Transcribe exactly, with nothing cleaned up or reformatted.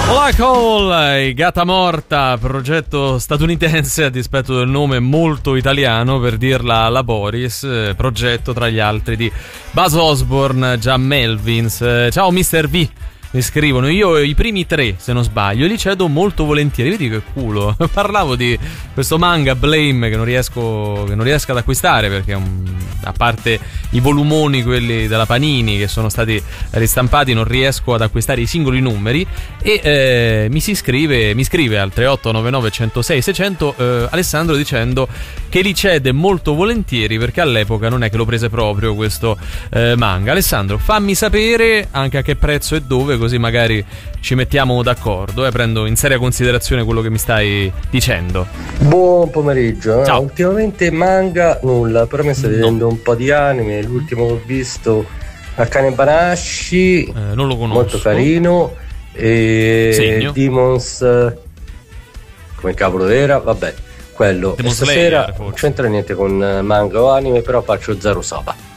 Black Hole, Gata Morta, progetto statunitense a dispetto del nome molto italiano, per dirla alla Boris, progetto tra gli altri di Buzz Osborne, John Melvins. Ciao mister V, mi scrivono, io i primi tre se non sbaglio li cedo molto volentieri. Vedi che culo, parlavo di questo manga Blame che non riesco che non riesco ad acquistare perché um, a parte i volumoni quelli della Panini che sono stati ristampati non riesco ad acquistare i singoli numeri e eh, mi si scrive mi scrive al tre otto nove nove uno zero sei sei zero zero eh, Alessandro dicendo che li cede molto volentieri perché all'epoca non è che lo prese proprio questo eh, manga. Alessandro, fammi sapere anche a che prezzo e dove, così magari ci mettiamo d'accordo e eh. prendo in seria considerazione quello che mi stai dicendo. Buon pomeriggio. Ciao. Eh? Ultimamente manga nulla, però mi sta vedendo no. un po' di anime. L'ultimo che ho visto, Akane Banashi, eh, non lo conosco, molto carino, e Segno. Demons, come cavolo era, vabbè, quello. Demon E stasera Slayer, non c'entra niente con manga o anime, però faccio Zero Saba.